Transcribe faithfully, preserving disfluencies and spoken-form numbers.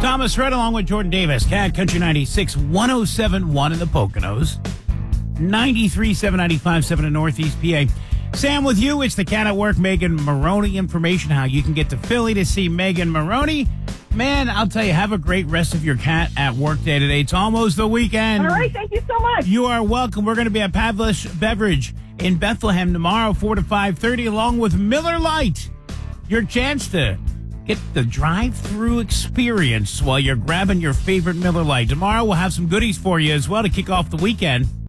Thomas Red along with Jordan Davis. Cat Country ninety-six, one oh seven point one in the Poconos. ninety-three point seven, ninety-five point seven in Northeast P A. Sam with you. It's the Cat at Work. Megan Maroney information how you can get to Philly to see Megan Maroney. Man, I'll tell you, have a great rest of your Cat at Work day today. It's almost the weekend. All right, thank you so much. You are welcome. We're going to be at Pavlish Beverage in Bethlehem tomorrow, four to five thirty, along with Miller Lite. Your chance to get the drive-through experience while you're grabbing your favorite Miller Lite. Tomorrow we'll have some goodies for you as well to kick off the weekend.